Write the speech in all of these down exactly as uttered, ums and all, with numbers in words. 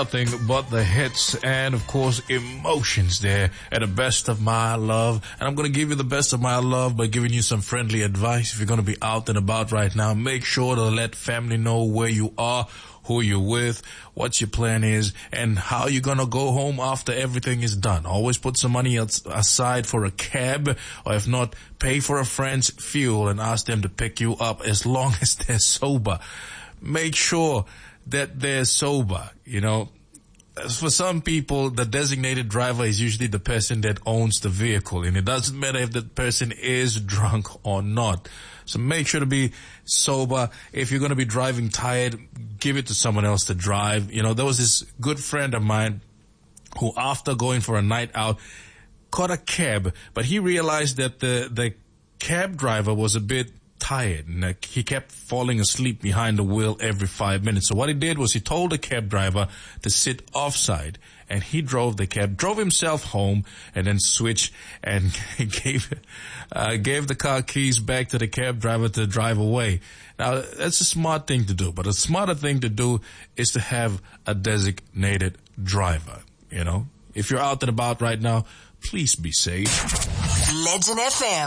Nothing but the hits and, of course, emotions there at the best of my love. And I'm going to give you the best of my love by giving you some friendly advice. If you're going to be out and about right now, make sure to let family know where you are, who you're with, what your plan is, and how you're going to go home after everything is done. Always put some money aside for a cab, or if not, pay for a friend's fuel and ask them to pick you up as long as they're sober. Make sure that they're sober, you know. For some people, the designated driver is usually the person that owns the vehicle, and it doesn't matter if the person is drunk or not. So make sure to be sober. If you're going to be driving tired, give it to someone else to drive. You know, there was this good friend of mine who, after going for a night out, caught a cab, but he realized that the, the cab driver was a bit tired, and uh, he kept falling asleep behind the wheel every five minutes. So what he did was he told the cab driver to sit offside, and he drove the cab, drove himself home, and then switched and gave uh, gave the car keys back to the cab driver to drive away. Now, that's a smart thing to do, but a smarter thing to do is to have a designated driver, you know. If you're out and about right now, please be safe. Legend F M.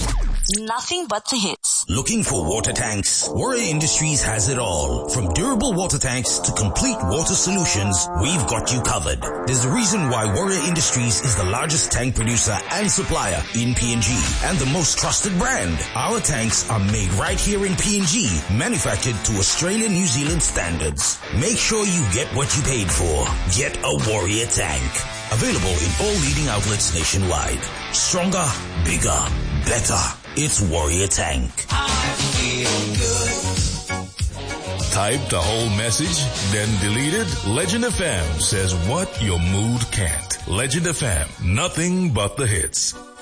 Nothing but the hits. Looking for water tanks? Warrior Industries has it all. From durable water tanks to complete water solutions, we've got you covered. There's a reason why Warrior Industries is the largest tank producer and supplier in P N G and the most trusted brand. Our tanks are made right here in P N G, manufactured to Australian New Zealand standards. Make sure you get what you paid for. Get a Warrior tank. Available in all leading outlets nationwide. Stronger, bigger, better. It's Warrior Tank. I feel good. Type the whole message, then delete it. Legend F M says what your mood can't. Legend F M, nothing but the hits.